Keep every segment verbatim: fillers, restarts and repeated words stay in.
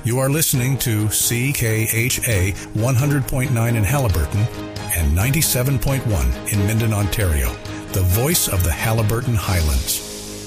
You are listening to C K H A one hundred point nine in Haliburton and ninety-seven point one in Minden, Ontario, the voice of the Haliburton Highlands.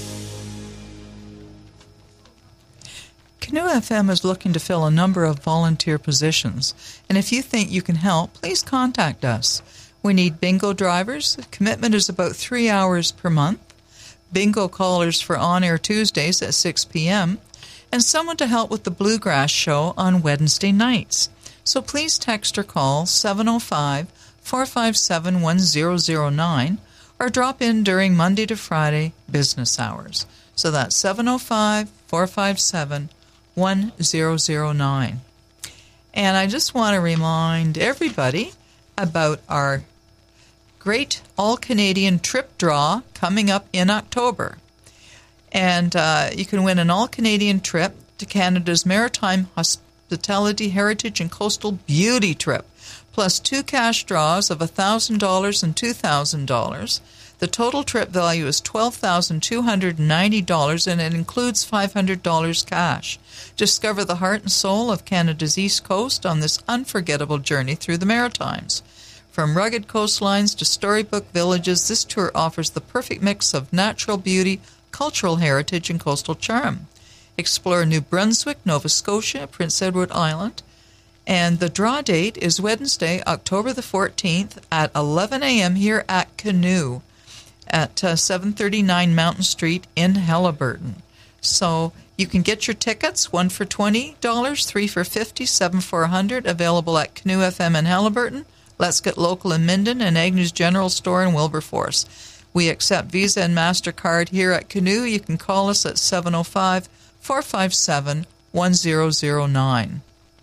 Canoe F M is looking to fill a number of volunteer positions, and if you think you can help, please contact us. We need bingo drivers. The commitment is about three hours per month. Bingo callers for on-air Tuesdays at six p.m., and someone to help with the Bluegrass Show on Wednesday nights. So please text or call seven oh five, four five seven, one zero zero nine or drop in during Monday to Friday business hours. So that's seven oh five, four five seven, one zero zero nine. And I just want to remind everybody about our great all-Canadian trip draw coming up in October. And uh, you can win an all-Canadian trip to Canada's Maritime Hospitality, Heritage, and Coastal Beauty Trip, plus two cash draws of one thousand dollars and two thousand dollars. The total trip value is twelve thousand two hundred ninety dollars, and it includes five hundred dollars cash. Discover the heart and soul of Canada's East Coast on this unforgettable journey through the Maritimes. From rugged coastlines to storybook villages, this tour offers the perfect mix of natural beauty, cultural heritage, and coastal charm. Explore New Brunswick, Nova Scotia, Prince Edward Island, and the draw date is Wednesday, October the fourteenth at eleven a.m. here at Canoe at uh, seven thirty-nine Mountain Street in Haliburton. So you can get your tickets, one for twenty dollars, three for fifty dollars, seven for one hundred dollars, available at Canoe F M in Haliburton, Let's Get Local in Minden, and Agnew's General Store in Wilberforce. We accept Visa and MasterCard here at Canoe. You can call us at seven oh five, four five seven, one zero zero nine.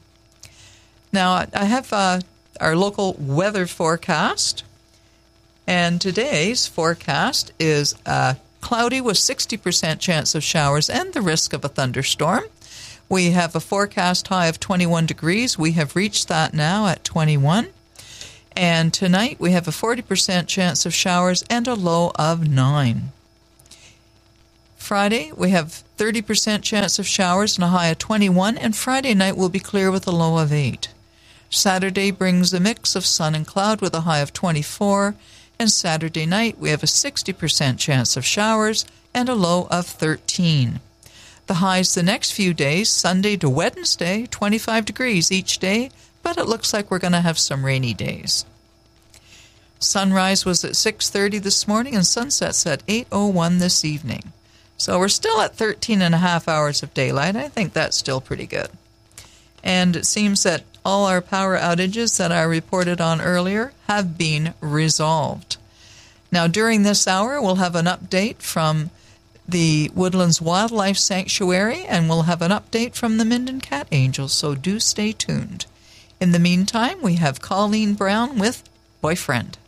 Now, I have uh, our local weather forecast, and today's forecast is uh, cloudy with sixty percent chance of showers and the risk of a thunderstorm. We have a forecast high of twenty-one degrees. We have reached that now at twenty-one. And tonight we have a forty percent chance of showers and a low of nine. Friday we have thirty percent chance of showers and a high of twenty-one, and Friday night will be clear with a low of eight. Saturday brings a mix of sun and cloud with a high of twenty-four, and Saturday night we have a sixty percent chance of showers and a low of thirteen. The highs the next few days, Sunday to Wednesday, twenty-five degrees each day, but it looks like we're going to have some rainy days. Sunrise was at six thirty this morning, and sunset's at eight oh one this evening. So we're still at thirteen and a half hours of daylight. I think that's still pretty good. And it seems that all our power outages that I reported on earlier have been resolved. Now, during this hour, we'll have an update from the Woodlands Wildlife Sanctuary, and we'll have an update from the Minden Cat Angels, so do stay tuned. In the meantime, we have Colleen Brown with Boyfriend.